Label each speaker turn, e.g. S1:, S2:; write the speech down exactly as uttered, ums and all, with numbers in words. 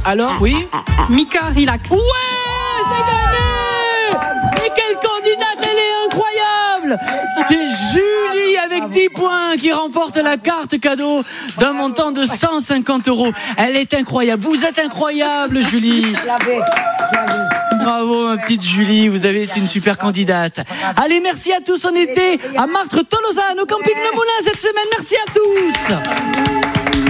S1: Alors, oui.
S2: Mika, relax.
S1: Ouais, c'est gagné. Mais quelle candidate, elle est incroyable. C'est Julie avec dix points qui remporte la carte cadeau d'un montant de cent cinquante euros. Elle est incroyable. Vous êtes incroyable, Julie. Bravo, ma petite Julie, vous avez été une super candidate. Allez, merci à tous. On était à Martre-Tolosane, au camping Le Moulin cette semaine. Merci à tous.